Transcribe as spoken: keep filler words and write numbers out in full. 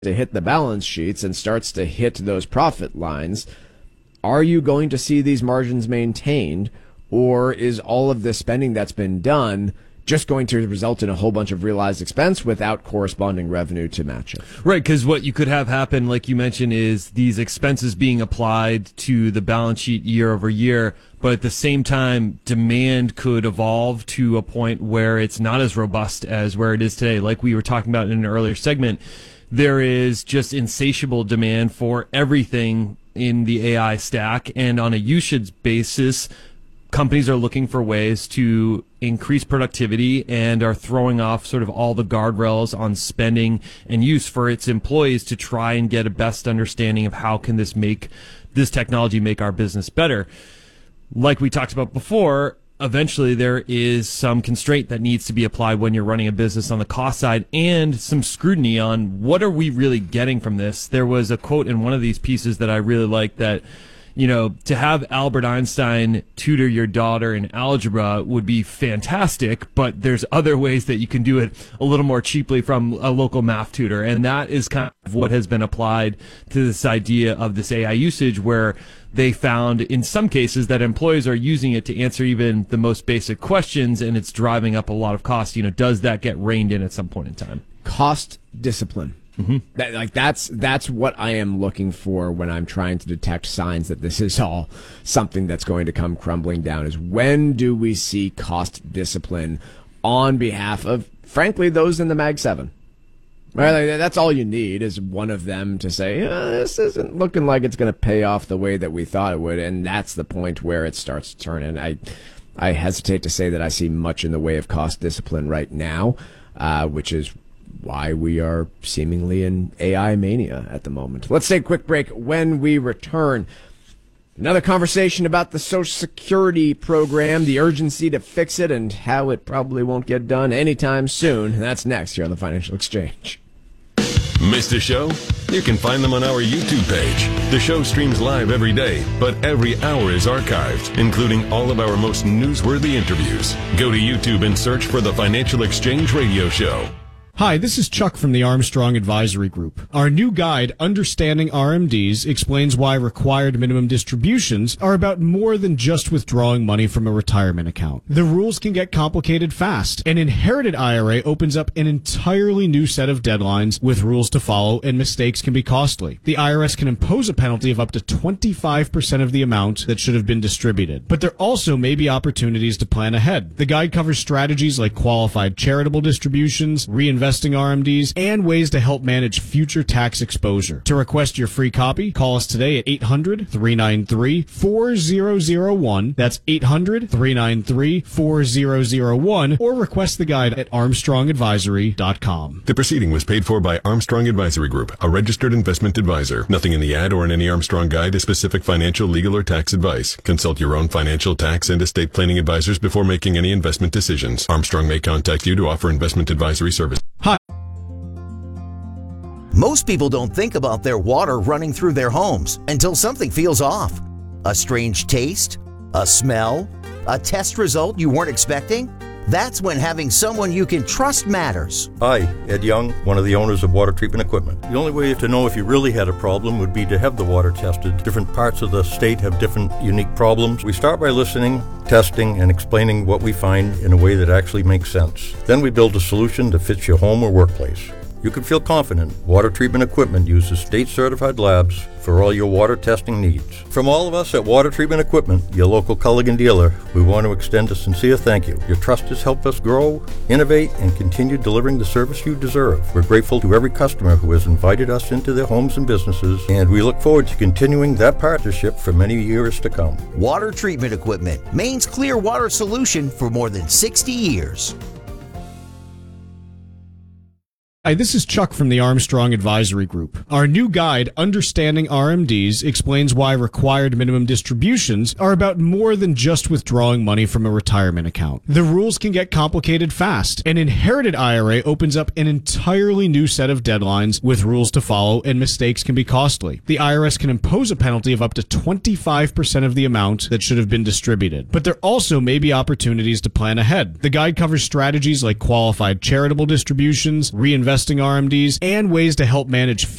to hit the balance sheets and starts to hit those profit lines, are you going to see these margins maintained, or is all of the spending that's been done just going to result in a whole bunch of realized expense without corresponding revenue to match it? Right, because what you could have happen, like you mentioned, is these expenses being applied to the balance sheet year over year, but at the same time, demand could evolve to a point where it's not as robust as where it is today. Like we were talking about in an earlier segment, there is just insatiable demand for everything in the A I stack, and on a usage basis, companies are looking for ways to increase productivity and are throwing off sort of all the guardrails on spending and use for its employees to try and get a best understanding of how can this make this technology make our business better. Like we talked about before, eventually there is some constraint that needs to be applied when you're running a business on the cost side, and some scrutiny on what are we really getting from this. There was a quote in one of these pieces that I really liked that, you know, to have Albert Einstein tutor your daughter in algebra would be fantastic, but there's other ways that you can do it a little more cheaply from a local math tutor. And that is kind of what has been applied to this idea of this A I usage, where they found in some cases that employees are using it to answer even the most basic questions, and it's driving up a lot of cost. You know, does that get reined in at some point in time? Cost discipline. Mm-hmm. That, like that's that's what I am looking for when I'm trying to detect signs that this is all something that's going to come crumbling down. Is when do we see cost discipline on behalf of, frankly, those in the Mag seven? Right, like, that's all you need is one of them to say, oh, this isn't looking like it's going to pay off the way that we thought it would, and that's the point where it starts to turn. And I, I hesitate to say that I see much in the way of cost discipline right now, uh, which is why we are seemingly in A I mania at the moment. Let's take a quick break. When we return, another conversation about the Social Security program, the urgency to fix it, and how it probably won't get done anytime soon. That's next here on the Financial Exchange. Missed a show? You can find them on our YouTube page. The show streams live every day, but every hour is archived, including all of our most newsworthy interviews. Go to YouTube and search for the Financial Exchange Radio Show. Hi, this is Chuck from the Armstrong Advisory Group. Our new guide, Understanding R M Ds, explains why required minimum distributions are about more than just withdrawing money from a retirement account. The rules can get complicated fast. An inherited I R A opens up an entirely new set of deadlines with rules to follow, and mistakes can be costly. The I R S can impose a penalty of up to twenty-five percent of the amount that should have been distributed. But there also may be opportunities to plan ahead. The guide covers strategies like qualified charitable distributions, reinvestment Investing R M Ds, and ways to help manage future tax exposure. To request your free copy, call us today at eight hundred, three nine three, four zero zero one. That's eight hundred, three nine three, four zero zero one, or request the guide at armstrong advisory dot com. The proceeding was paid for by Armstrong Advisory Group, a registered investment advisor. Nothing in the ad or in any Armstrong guide is specific financial, legal, or tax advice. Consult your own financial, tax, and estate planning advisors before making any investment decisions. Armstrong may contact you to offer investment advisory service. Hi. Most people don't think about their water running through their homes until something feels off. A strange taste? A smell? A test result you weren't expecting? That's when having someone you can trust matters. Hi, Ed Young, one of the owners of Water Treatment Equipment. The only way to know if you really had a problem would be to have the water tested. Different parts of the state have different unique problems. We start by listening, testing, and explaining what we find in a way that actually makes sense. Then we build a solution that fits your home or workplace. You can feel confident Water Treatment Equipment uses state-certified labs for all your water testing needs. From all of us at Water Treatment Equipment, your local Culligan dealer, we want to extend a sincere thank you. Your trust has helped us grow, innovate, and continue delivering the service you deserve. We're grateful to every customer who has invited us into their homes and businesses, and we look forward to continuing that partnership for many years to come. Water Treatment Equipment, Maine's clear water solution for more than sixty years. Hi, this is Chuck from the Armstrong Advisory Group. Our new guide, Understanding R M Ds, explains why required minimum distributions are about more than just withdrawing money from a retirement account. The rules can get complicated fast. An inherited I R A opens up an entirely new set of deadlines with rules to follow, and mistakes can be costly. The I R S can impose a penalty of up to twenty-five percent of the amount that should have been distributed. But there also may be opportunities to plan ahead. The guide covers strategies like qualified charitable distributions, reinvestment investing R M Ds, and ways to help manage